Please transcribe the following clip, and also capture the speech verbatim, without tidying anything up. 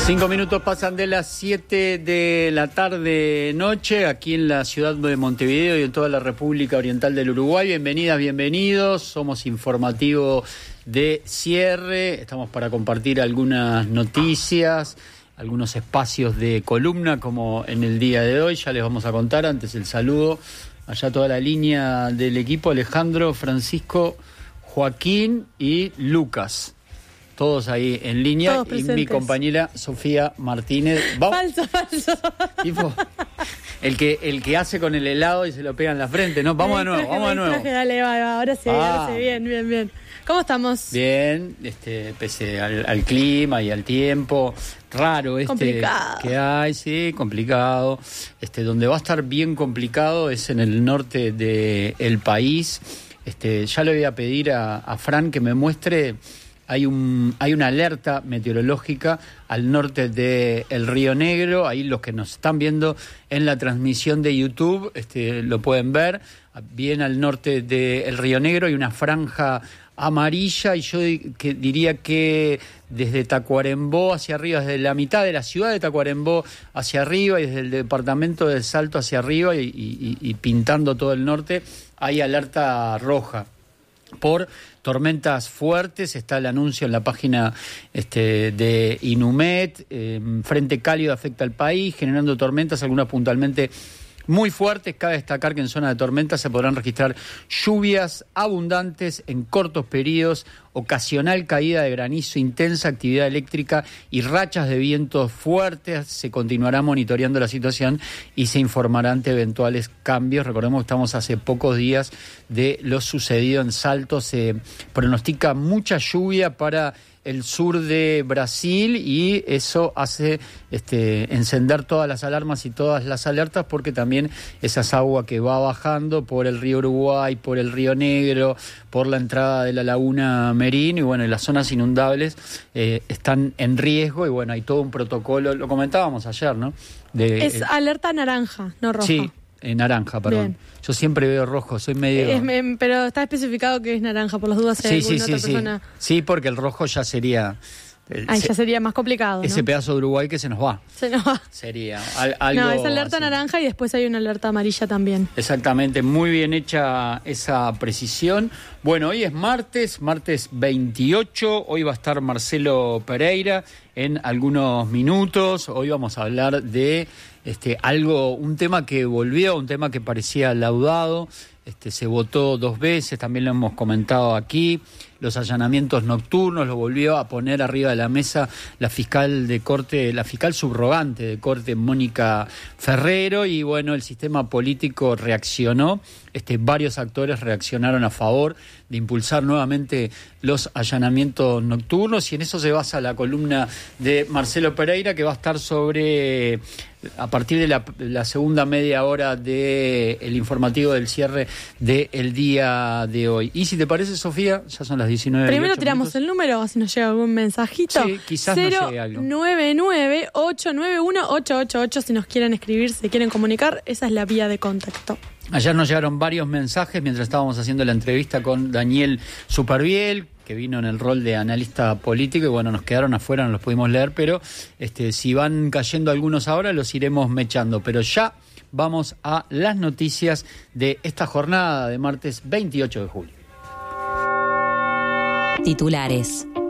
Cinco minutos pasan de las siete de la tarde noche aquí en la ciudad de Montevideo y en toda la República Oriental del Uruguay. Bienvenidas, bienvenidos. Somos informativo de cierre. Estamos para compartir algunas noticias, algunos espacios de columna como en el día de hoy. Ya les vamos a contar. Antes el saludo allá toda la línea del equipo: Alejandro, Francisco, Joaquín y Lucas. Todos ahí en línea. Todos y presentes. Mi compañera Sofía Martínez. ¿Vamos? Falso, falso. Tipo, el que el que hace con el helado y se lo pega en la frente, ¿no? Vamos de nuevo, vamos de nuevo. Traje, dale, va, va, ahora sí, Ah. ahora sí, bien, bien, bien. ¿Cómo estamos? Bien, este, pese al, al clima y al tiempo raro este Complicado. que hay, sí, complicado. Este, donde va a estar bien complicado es en el norte del país. Este, ya le voy a pedir a, a Fran que me muestre. Hay un hay una alerta meteorológica al norte del Río Negro. Ahí los que nos están viendo en la transmisión de YouTube este, lo pueden ver. Bien al norte del Río Negro hay una franja amarilla y yo que diría que desde Tacuarembó hacia arriba, desde la mitad de la ciudad de Tacuarembó hacia arriba y desde el departamento del Salto hacia arriba y, y, y pintando todo el norte, hay alerta roja por tormentas fuertes. Está el anuncio en la página este, de Inumet. Eh, frente cálido afecta al país, generando tormentas, algunas puntualmente muy fuertes. Cabe destacar que en zona de tormenta se podrán registrar lluvias abundantes en cortos periodos, ocasional caída de granizo, intensa actividad eléctrica y rachas de vientos fuertes. Se continuará monitoreando la situación y se informará ante eventuales cambios. Recordemos que estamos hace pocos días de lo sucedido en Salto. Se pronostica mucha lluvia para el sur de Brasil y eso hace este, encender todas las alarmas y todas las alertas, porque también esas aguas que va bajando por el río Uruguay, por el río Negro, por la entrada de la laguna Merín y bueno, y las zonas inundables eh, están en riesgo y bueno, hay todo un protocolo, lo comentábamos ayer, ¿no? De, Es eh, alerta naranja, no roja. Sí, eh, naranja, perdón. Bien. Yo siempre veo rojo, soy medio... Es, me- pero está especificado que es naranja, por las dudas si hay Sí, sí, alguna sí, otra sí. persona. Sí, porque el rojo ya sería... el- Ahí se- ya sería más complicado, ¿no? ese pedazo de Uruguay que se nos va. Se nos va. Sería al- algo No, es alerta así. naranja y después hay una alerta amarilla también. Exactamente, muy bien hecha esa precisión. Bueno, hoy es martes, martes veintiocho, hoy va a estar Marcelo Pereira en algunos minutos. Hoy vamos a hablar de este algo, un tema que volvió, un tema que parecía laudado. Este, se votó dos veces, también lo hemos comentado aquí, los allanamientos nocturnos, lo volvió a poner arriba de la mesa la fiscal de corte, la fiscal subrogante de corte, Mónica Ferrero, y bueno, el sistema político reaccionó, este, varios actores reaccionaron a favor de impulsar nuevamente los allanamientos nocturnos, y en eso se basa la columna de Marcelo Pereira, que va a estar sobre... a partir de la, la segunda media hora del de informativo del cierre del día de hoy. Y si te parece, Sofía, ya son las diecinueve. Primero tiramos el número, así nos llega algún mensajito. Sí, quizás nos llegue algo. cero nueve nueve ocho nueve uno ocho ocho ocho, si nos quieren escribir, si quieren comunicar, esa es la vía de contacto. Ayer nos llegaron varios mensajes mientras estábamos haciendo la entrevista con Daniel Superviel, que vino en el rol de analista político, y bueno, nos quedaron afuera, no los pudimos leer, pero este, si van cayendo algunos ahora, los iremos mechando. Pero ya vamos a las noticias de esta jornada de martes veintiocho de julio. Titulares.